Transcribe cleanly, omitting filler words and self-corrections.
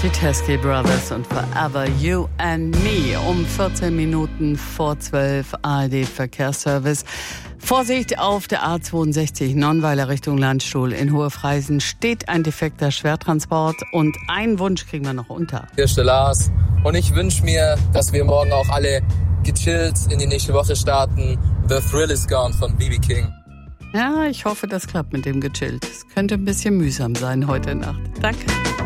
Die Teskey Brothers und Forever You and Me. Um 14 Minuten vor 12 ARD Verkehrsservice. Vorsicht auf der A62 Nonnweiler Richtung Landstuhl. In Hohe-Freisen steht ein defekter Schwertransport und einen Wunsch kriegen wir noch unter. Hier ist der Lars und ich wünsche mir, dass wir morgen auch alle gechillt in die nächste Woche starten. The Thrill is Gone von B.B. King. Ja, ich hoffe, das klappt mit dem gechillt. Es könnte ein bisschen mühsam sein heute Nacht. Danke.